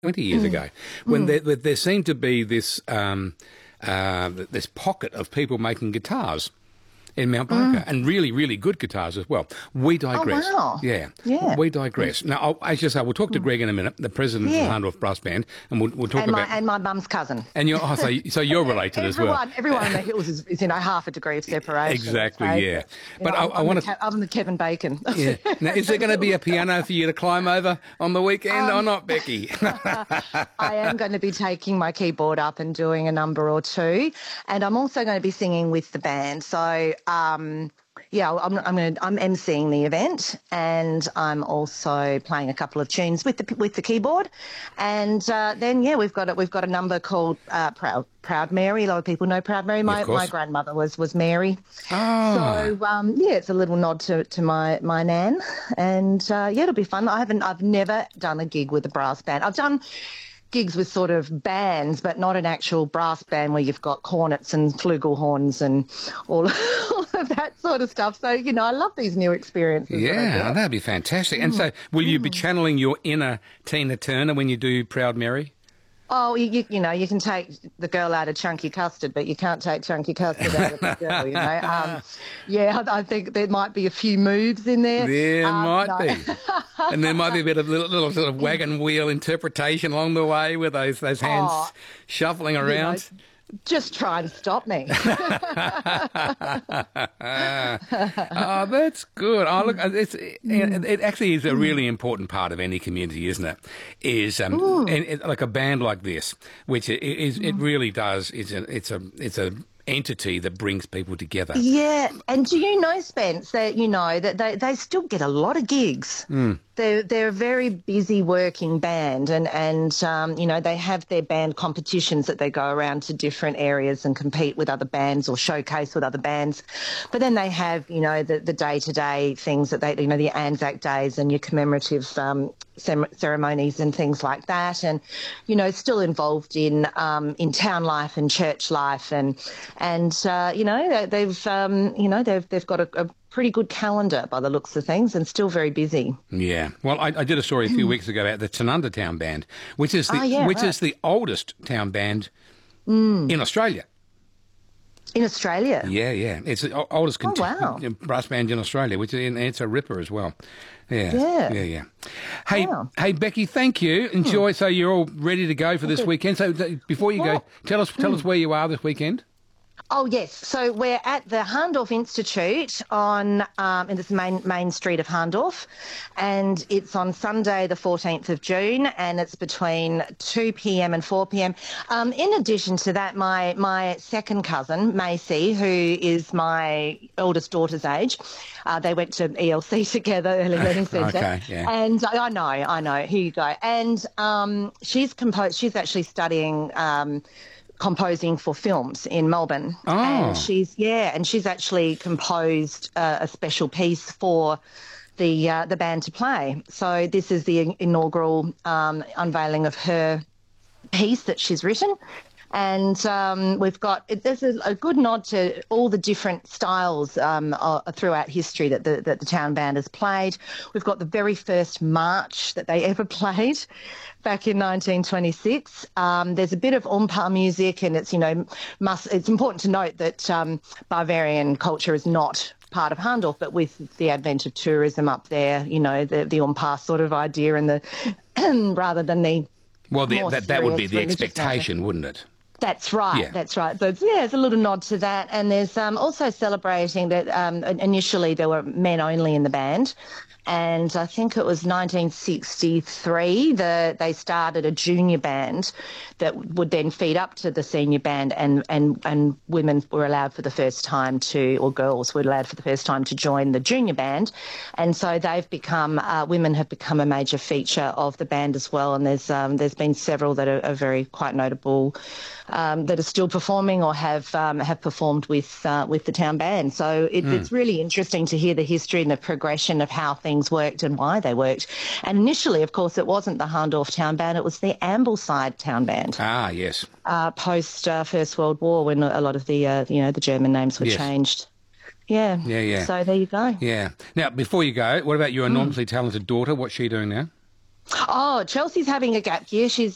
20 years ago, when there seemed to be this this pocket of people making guitars in Mount Barker, and really, really good guitars as well. We digress. Oh, wow. Yeah. Yeah. We digress. Now, as you say, we'll talk to Greg in a minute, the president of the Hahndorf Brass Band, and we'll talk about... And my mum's cousin. And you're, so you're related as well. Everyone in the hills is, half a degree of separation. Exactly, so, yeah. But I want to... Other than Kevin Bacon. Yeah. Now, is there going to be a piano for you to climb over on the weekend or not, Becky? I am going to be taking my keyboard up and doing a number or two, and I'm also going to be singing with the band. So, I'm emceeing the event, and I'm also playing a couple of tunes with the keyboard, and then we've got a number called Proud Mary. A lot of people know Proud Mary. My grandmother was Mary. Oh. So it's a little nod to my nan, and it'll be fun. I've never done a gig with a brass band. I've done gigs with sort of bands, but not an actual brass band where you've got cornets and flugelhorns and all of that sort of stuff. So, I love these new experiences. Yeah, that'd be fantastic. And so will you be channeling your inner Tina Turner when you do Proud Mary? Oh, you can take the girl out of Chunky Custard, but you can't take Chunky Custard out of the girl, I think there might be a few moves in there. There might be. And there might be a bit of little sort of wagon wheel interpretation along the way with those hands shuffling around. Just try and stop me. Oh, that's good. Oh, look, it actually is a really important part of any community, isn't it? And like a band like this, which it really does. It's a entity that brings people together. Yeah, and do you know, Spence, that that they still get a lot of gigs. They're a very busy working band, and they have their band competitions that they go around to different areas and compete with other bands or showcase with other bands. But then they have the day-to-day things that the Anzac Days and your commemorative ceremonies and things like that, and still involved in town life and church life, and they've got a pretty good calendar by the looks of things, and still very busy. Yeah. Well, I did a story a few weeks ago about the Tanunda Town Band, which is the oldest town band in Australia. In Australia? Yeah. It's the oldest brass band in Australia, it's a ripper as well. Yeah. Hey, Becky, thank you. Enjoy. So you're all ready to go for this weekend. So before you go, tell us where you are this weekend. Oh, yes. So we're at the Hahndorf Institute on in this main street of Hahndorf, and it's on Sunday the 14th of June, and it's between 2 p.m. and 4 p.m. In addition to that, my second cousin, Macy, who is my eldest daughter's age, they went to ELC together, Early Learning Centre. Okay, yeah. And I know. Here you go. And she's actually studying composing for films in Melbourne. Oh. And she's actually composed a special piece for the band to play. So this is the inaugural unveiling of her piece that she's written. And there's a good nod to all the different styles throughout history that the town band has played. We've got the very first march that they ever played back in 1926. There's a bit of Umpar music, and it's important to note that Bavarian culture is not part of Hahndorf, but with the advent of tourism up there, the Umpar sort of idea and the rather than the that would be the expectation, wouldn't it? That's right. Yeah. That's right. So it's a little nod to that, and there's also celebrating that initially there were men only in the band, and I think it was 1963 they started a junior band that would then feed up to the senior band, and women were allowed for the first time or girls were allowed for the first time to join the junior band, and so women have become a major feature of the band as well, and there's been several that are very quite notable. That are still performing or have performed with the town band. So it's really interesting to hear the history and the progression of how things worked and why they worked. And initially, of course, it wasn't the Hahndorf Town Band; it was the Ambleside Town Band. Ah, yes. Post First World War, when a lot of the German names were changed. Yeah. So there you go. Yeah. Now, before you go, what about your enormously talented daughter? What's she doing now? Oh, Chelsea's having a gap year. She's